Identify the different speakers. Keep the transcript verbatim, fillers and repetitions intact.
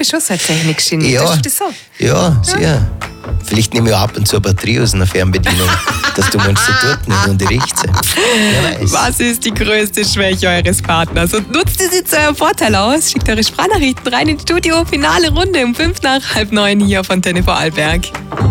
Speaker 1: bist schon so ein Technik-Genie.
Speaker 2: Ja,
Speaker 1: das ist so.
Speaker 2: ja, sehr. Ja. Vielleicht nehme ich auch ab und zu eine Batterie aus einer Fernbedienung, dass du meinst, so dort nicht und die rechts. Wer weiß.
Speaker 1: Was ist die größte Schwäche eures Partners? Und nutzt sie zu eurem Vorteil aus. Schickt eure Sprachnachrichten rein ins Studio. Finale Runde um fünf nach halb neun hier auf Antenne Vorarlberg.